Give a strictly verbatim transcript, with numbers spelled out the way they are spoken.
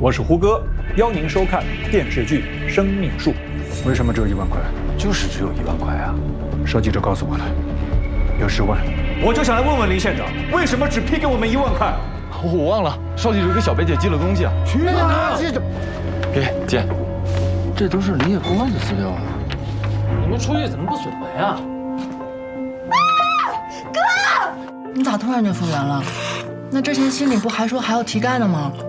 我是胡歌，邀您收看电视剧《生命树》。 为什么只有一万块？ 就是只有一万块啊！ 邵记者告诉我的，有十万。 我就想来问问林县长，为什么只批给我们一万块？ 我忘了，邵记者给小贝姐寄了东西啊。 去哪？记者， 给姐，这都是林业公安的资料啊。 你们出去怎么不锁门啊？ 你咋突然就复原了？那之前心里不还说还要提干的吗？